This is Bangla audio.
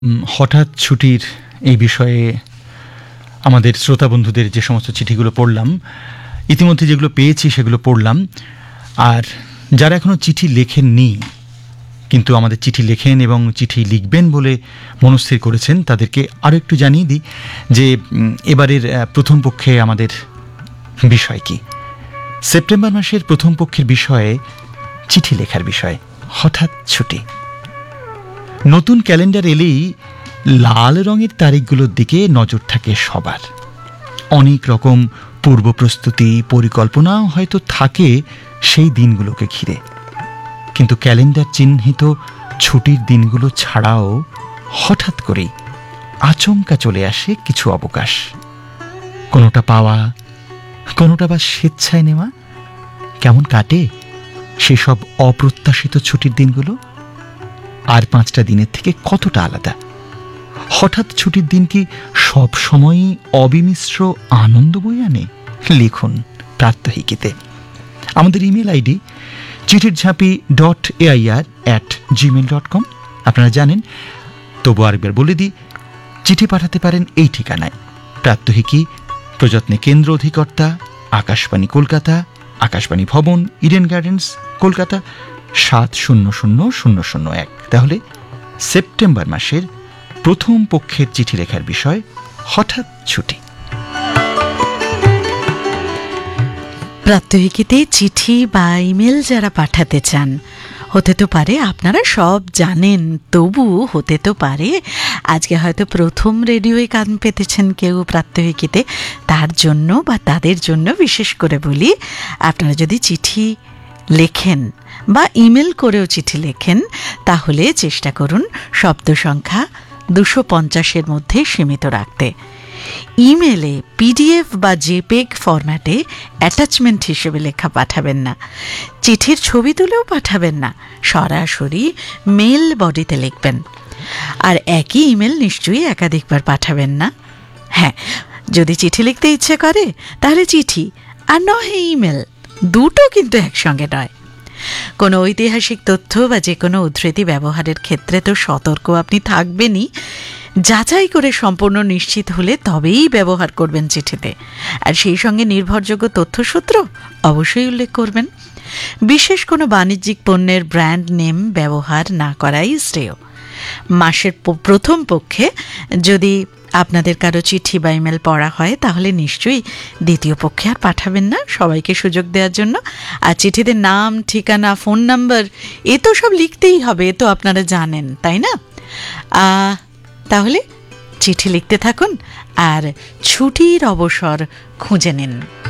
হঠাৎ ছুটির এই বিষয়ে আমাদের শ্রোতা বন্ধুদের যে সমস্ত চিঠিগুলো পড়লাম, ইতিমধ্যে যেগুলো পেয়েছি সেগুলো পড়লাম। আর যারা এখনও চিঠি লেখেননি কিন্তু আমাদের চিঠি লেখেন এবং চিঠি লিখবেন বলে মনস্থির করেছেন, তাদেরকে আরও একটু জানিয়ে দিই যে এবারের প্রথম পক্ষে আমাদের বিষয় কি। সেপ্টেম্বর মাসের প্রথম পক্ষের বিষয়ে চিঠি লেখার বিষয় হঠাৎ ছুটি। নতুন ক্যালেন্ডার এলেই লাল রঙের তারিখগুলোর দিকে নজর থাকে সবার। অনেক রকম পূর্ব প্রস্তুতি পরিকল্পনাও হয়তো থাকে সেই দিনগুলোকে ঘিরে, কিন্তু ক্যালেন্ডার চিহ্নিত ছুটির দিনগুলো ছাড়াও হঠাৎ করেই আচমকা চলে আসে কিছু অবকাশ। কোনোটা পাওয়া, কোনোটা বা স্বেচ্ছায় নেওয়া। কেমন কাটে সেসব অপ্রত্যাশিত ছুটির দিনগুলো? আর 5টা দিনের থেকে কতটা আলাদা? হঠাৎ ছুটির দিন কি সব সময়ই অবিমিশ্র আনন্দ বয়ে আনে? লিখুন প্রাত্যহিকীতে। আমাদের ইমেল আইডি chitirjhapi.air@gmail.com। আপনারা জানেন, তবু আরেকবার বলে দিই, চিঠি পাঠাতে পারেন এই ঠিকানায়: প্রাত্যহিকী, প্রযত্নে কেন্দ্র অধিকর্তা, আকাশবাণী কলকাতা, আকাশবাণী ভবন, ইডেন গার্ডেন্স, কলকাতা 700001। তাহলে সেপ্টেম্বর মাসের প্রথম পক্ষের চিঠি লেখার বিষয় হঠাৎ ছুটি। প্রাত্যহিকীতে চিঠি বা ইমেল যারা পাঠাতে চান, হতে তো পারে আপনারা সব জানেন, তবু হতে তো পারে আজকে হয়তো প্রথম রেডিওয়ে কান পেতেছেন কেউ প্রাত্যহিকীতে, তার জন্য বা তাদের জন্য বিশেষ করে বলি, আপনারা যদি চিঠি লেখেন বা ইমেল করেও চিঠি লেখেন, তাহলে চেষ্টা করুন শব্দ সংখ্যা 250-এর মধ্যে সীমিত রাখতে। ইমেলে পিডিএফ বা জেপেগ ফরম্যাটে অ্যাটাচমেন্ট হিসেবে লেখা পাঠাবেন না। চিঠির ছবি তুলেও পাঠাবেন না, সরাসরি মেল বডিতে লিখবেন। আর একই ইমেল নিশ্চয়ই একাধিকবার পাঠাবেন না। হ্যাঁ, যদি চিঠি লিখতে ইচ্ছে করে তাহলে চিঠি, আর নয় ইমেল, দুটো কিন্তু একসঙ্গে নয়। কোনো ঐতিহাসিক তথ্য বা যে কোনো উদ্ধৃতি ব্যবহারের ক্ষেত্রে তো সতর্ক আপনি থাকবেনই। যাচাই করে সম্পূর্ণ নিশ্চিত হলে তবেই ব্যবহার করবেন চিঠিতে। আর সেই সঙ্গে নির্ভরযোগ্য তথ্যসূত্র অবশ্যই উল্লেখ করবেন। বিশেষ কোনো বাণিজ্যিক পণ্যের ব্র্যান্ড নেম ব্যবহার না করাই শ্রেয়। মাসের প্রথম পক্ষে যদি আপনাদের কারো চিঠি বা ইমেল পড়া হয়, তাহলে নিশ্চয়ই দ্বিতীয় পক্ষে আর পাঠাবেন না, সবাইকে সুযোগ দেওয়ার জন্য। আর চিঠিতে নাম, ঠিকানা, ফোন নাম্বার এ তো সব লিখতেই হবে, এ তো আপনারা জানেন, তাই না? তাহলে চিঠি লিখতে থাকুন আর ছুটির অবসর খুঁজে নিন।